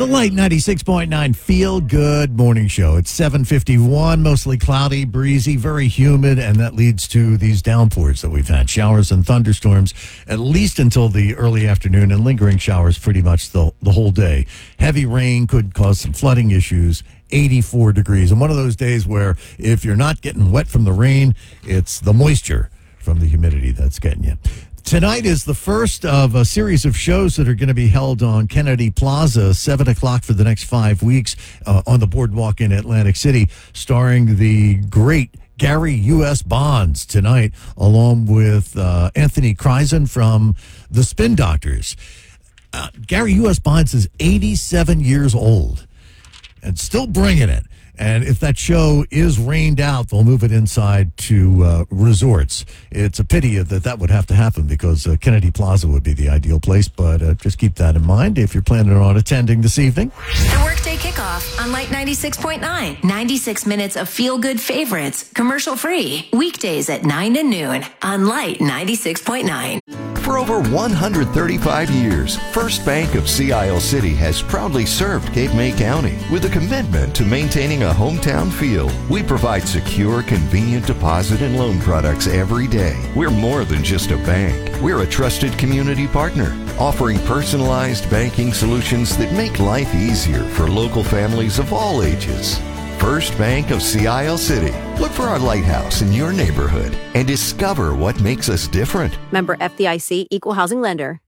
The Light 96.9 Feel Good Morning Show. It's 7:51, mostly cloudy, breezy, very humid, and that leads to these downpours that we've had. Showers and thunderstorms, at least until the early afternoon, and lingering showers pretty much the whole day. Heavy rain could cause some flooding issues. 84 degrees. And one of those days where if you're not getting wet from the rain, it's the moisture from the humidity that's getting you. Tonight is the first of a series of shows that are going to be held on Kennedy Plaza, 7 o'clock for the next 5 weeks on the boardwalk in Atlantic City, starring the great Gary U.S. Bonds tonight, along with Anthony Kreisen from the Spin Doctors. Gary U.S. Bonds is 87 years old and still bringing it. And if that show is rained out, they'll move it inside to resorts. It's a pity that would have to happen because Kennedy Plaza would be the ideal place. But just keep that in mind if you're planning on attending this evening. The Workday Kickoff on Light 96.9. 96 minutes of feel-good favorites, commercial-free. Weekdays at 9 to noon on Light 96.9. For over 135 years, First Bank of Sea Isle City has proudly served Cape May County with a commitment to maintaining a hometown feel. We provide secure, convenient deposit and loan products every day. We're more than just a bank. We're a trusted community partner, offering personalized banking solutions that make life easier for local families of all ages. First Bank of Sea Isle City. Look for our lighthouse in your neighborhood and discover what makes us different. Member FDIC, Equal Housing Lender.